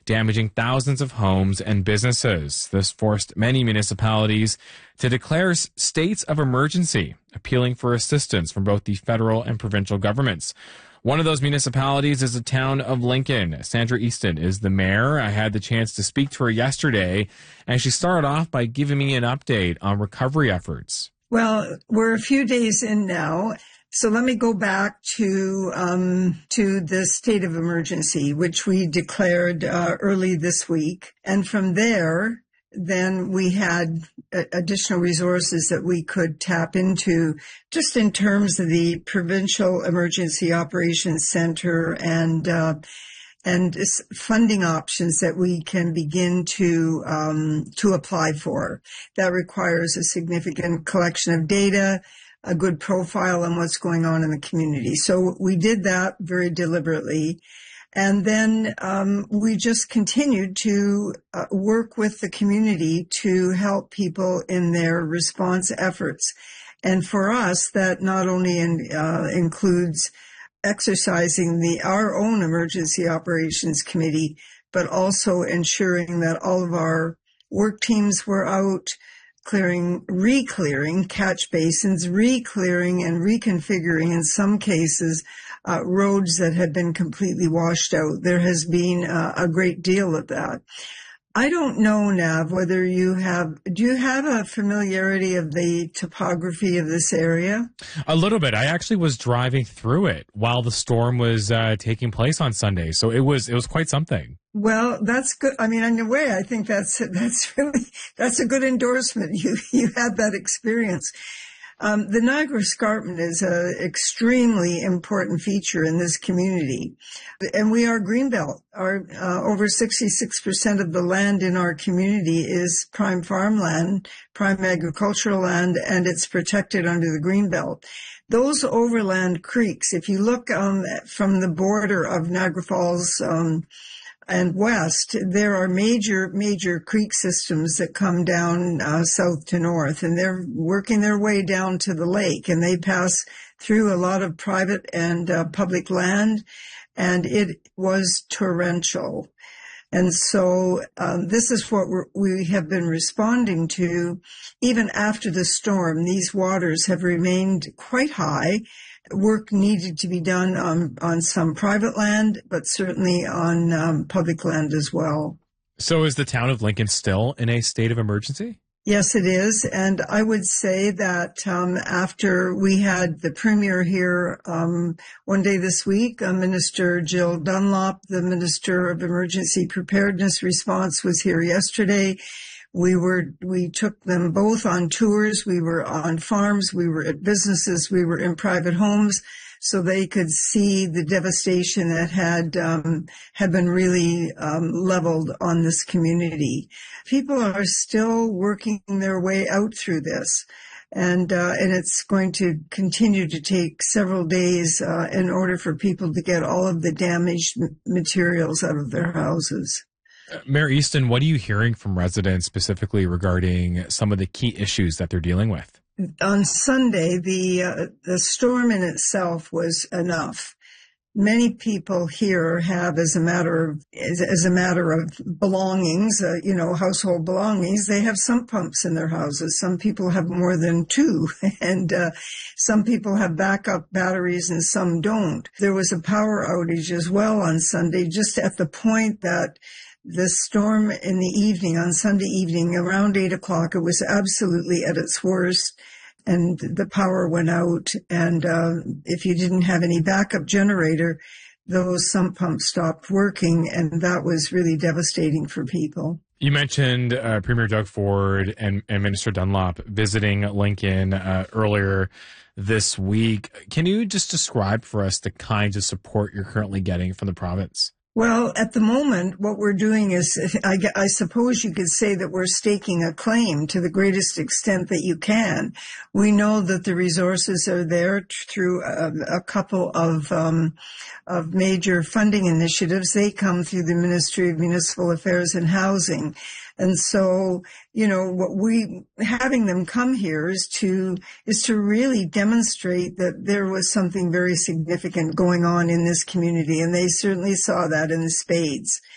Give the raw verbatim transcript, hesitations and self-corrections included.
damaging thousands of homes and businesses. This forced many municipalities to declare states of emergency, appealing for assistance from both the federal and provincial governments. One of those municipalities is the town of Lincoln. Sandra Easton is the mayor. I had the chance to speak to her yesterday, and she started off by giving me an update on recovery efforts. Well, we're a few days in now. So let me go back to um, to the state of emergency, which we declared uh, early this week. And from there, then we had additional resources that we could tap into just in terms of the Provincial Emergency Operations Center and uh, and funding options that we can begin to um, to apply for. That requires a significant collection of data, a good profile on what's going on in the community. So we did that very deliberately. And then um, we just continued to uh, work with the community to help people in their response efforts. And for us, that not only in, uh, includes exercising the our own Emergency Operations Committee, but also ensuring that all of our work teams were out, clearing, re-clearing catch basins, re-clearing and reconfiguring, in some cases, uh, roads that had been completely washed out. There has been uh, a great deal of that. I don't know, Nav, whether you have, do you have a familiarity of the topography of this area? A little bit. I actually was driving through it while the storm was uh, taking place on Sunday. So it was, it was quite something. Well, that's good. I mean, in a way, I think that's, that's really, that's a good endorsement. You, you had that experience. Um, the Niagara Escarpment is an extremely important feature in this community. And we are Greenbelt. Our, uh, over sixty-six percent of the land in our community is prime farmland, prime agricultural land, and it's protected under the Greenbelt. Those overland creeks, if you look um, from the border of Niagara Falls um, and west, there are major, major creek systems that come down uh, south to north, and they're working their way down to the lake, and they pass through a lot of private and uh, public land, and it was torrential. And so um, this is what we're, we have been responding to. Even after the storm, these waters have remained quite high. Work needed to be done on, on some private land, but certainly on um, public land as well. So is the town of Lincoln still in a state of emergency? Yes, it is. And I would say that um, after we had the Premier here um, one day this week, uh, Minister Jill Dunlop, the Minister of Emergency Preparedness Response, was here yesterday. We were, we took them both on tours. We were on farms. We were at businesses. We were in private homes so they could see the devastation that had, um, had been really, um, leveled on this community. People are still working their way out through this. And, uh, and it's going to continue to take several days, uh, in order for people to get all of the damaged materials out of their houses. Mayor Easton, what are you hearing from residents specifically regarding some of the key issues that they're dealing with? On Sunday, the uh, the storm in itself was enough. Many people here have, as a matter of as, as a matter of belongings, uh, you know, household belongings, they have sump pumps in their houses. Some people have more than two, and uh, some people have backup batteries, and some don't. There was a power outage as well on Sunday, just at the point that the storm in the evening, on Sunday evening, around eight o'clock, it was absolutely at its worst, and the power went out. And uh, if you didn't have any backup generator, those sump pumps stopped working, and that was really devastating for people. You mentioned uh, Premier Doug Ford and, and Minister Dunlop visiting Lincoln uh, earlier this week. Can you just describe for us the kinds of support you're currently getting from the province? Well, at the moment, what we're doing is, I, I suppose you could say that we're staking a claim to the greatest extent that you can. We know that the resources are there t- through a, a couple of um, of major funding initiatives. They come through the Ministry of Municipal Affairs and Housing. And so, you know, what we, having them come here is to, is to really demonstrate that there was something very significant going on in this community. And they certainly saw that in spades.